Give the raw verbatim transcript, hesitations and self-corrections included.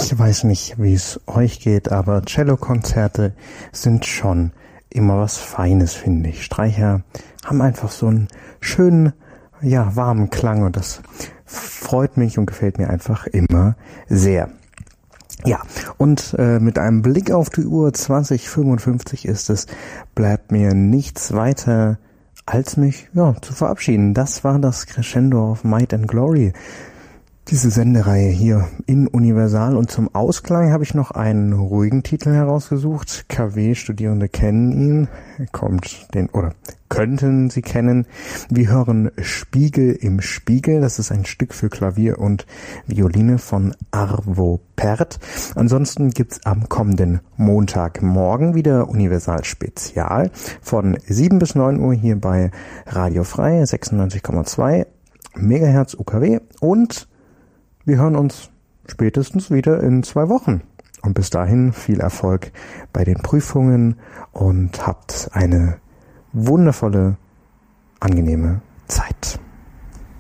Ich weiß nicht, wie es euch geht, aber Cellokonzerte sind schon immer was Feines, finde ich. Streicher haben einfach so einen schönen, ja, warmen Klang und das freut mich und gefällt mir einfach immer sehr. Ja, und äh, mit einem Blick auf die Uhr zwanzig fünfundfünfzig ist es, bleibt mir nichts weiter, als mich ja zu verabschieden. Das war das Crescendo of Might and Glory. Diese Sendereihe hier in Universal, und zum Ausklang habe ich noch einen ruhigen Titel herausgesucht. K W-Studierende kennen ihn, kommt den oder könnten sie kennen. Wir hören Spiegel im Spiegel, das ist ein Stück für Klavier und Violine von Arvo Pärt. Ansonsten gibt's am kommenden Montagmorgen wieder Universal Spezial von sieben bis neun Uhr hier bei Radio Frei sechsundneunzig Komma zwei Megahertz U K W, und wir hören uns spätestens wieder in zwei Wochen. Und bis dahin viel Erfolg bei den Prüfungen und habt eine wundervolle, angenehme Zeit.